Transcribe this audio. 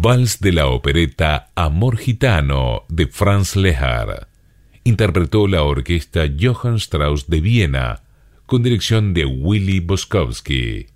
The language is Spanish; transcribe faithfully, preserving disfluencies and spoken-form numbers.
Vals de la opereta Amor Gitano de Franz Lehár. Interpretó la orquesta Johann Strauss de Viena con dirección de Willy Boskowski.